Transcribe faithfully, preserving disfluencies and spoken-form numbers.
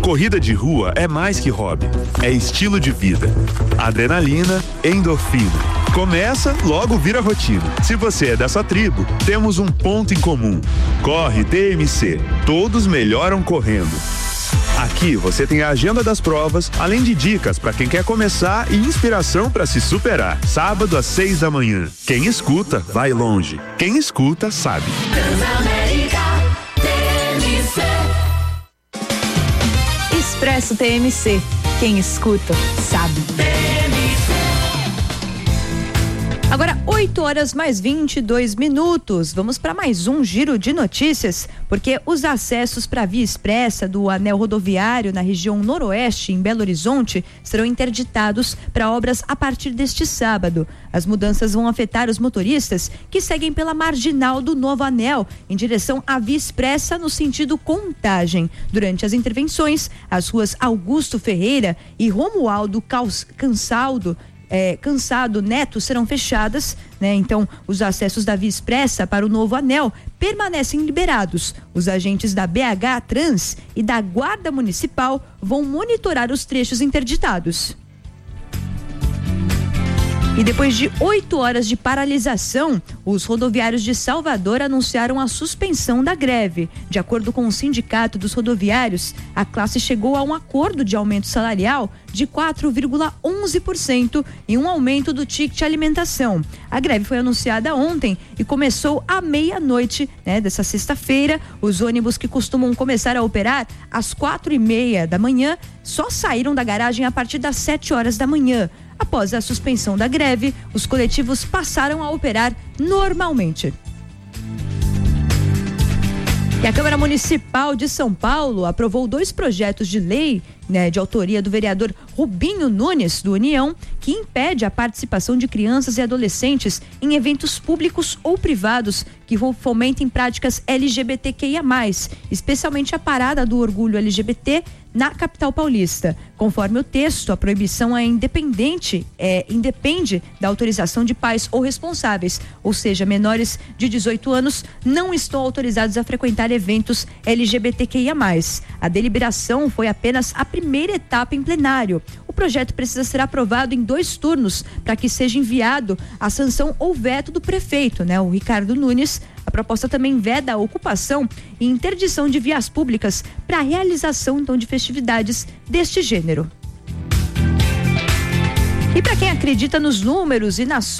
Corrida de rua é mais que hobby, é estilo de vida. Adrenalina, endorfina. Começa, logo vira rotina. Se você é dessa tribo, temos um ponto em comum. Corre T M C. Todos melhoram correndo. Aqui você tem a agenda das provas, além de dicas para quem quer começar e inspiração para se superar. Sábado às seis da manhã. Quem escuta, vai longe. Quem escuta, sabe. Expresso T M C. Quem escuta, sabe. Agora, oito horas mais vinte e dois minutos. Vamos para mais um giro de notícias, porque os acessos para a via expressa do anel rodoviário na região noroeste, em Belo Horizonte, serão interditados para obras a partir deste sábado. As mudanças vão afetar os motoristas que seguem pela marginal do novo anel, em direção à via expressa no sentido Contagem. Durante as intervenções, as ruas Augusto Ferreira e Romualdo Cansaldo É, Cansado Neto serão fechadas, né? Então, os acessos da via expressa para o novo anel permanecem liberados. Os agentes da B H Trans e da Guarda Municipal vão monitorar os trechos interditados. E depois de oito horas de paralisação, os rodoviários de Salvador anunciaram a suspensão da greve. De acordo com o Sindicato dos Rodoviários, a classe chegou a um acordo de aumento salarial de quatro vírgula onze por cento e um aumento do ticket alimentação. A greve foi anunciada ontem e começou à meia-noite, né, dessa sexta-feira. Os ônibus que costumam começar a operar às quatro e meia da manhã só saíram da garagem a partir das sete horas da manhã. Após a suspensão da greve, os coletivos passaram a operar normalmente. E a Câmara Municipal de São Paulo aprovou dois projetos de lei, né, de autoria do vereador Rubinho Nunes, do União, que impede a participação de crianças e adolescentes em eventos públicos ou privados que fomentem práticas L G B T Q I A mais, especialmente a Parada do Orgulho L G B T na capital paulista. Conforme o texto, a proibição é independente, é, independe da autorização de pais ou responsáveis, ou seja, menores de dezoito anos não estão autorizados a frequentar eventos L G B T Q I A mais. A deliberação foi apenas a primeira etapa em plenário. O projeto precisa ser aprovado em dois turnos para que seja enviado a sanção ou veto do prefeito, né, o Ricardo Nunes. A proposta também veda a ocupação e interdição de vias públicas para a realização, então, de festividades deste gênero. E para quem acredita nos números e na sorte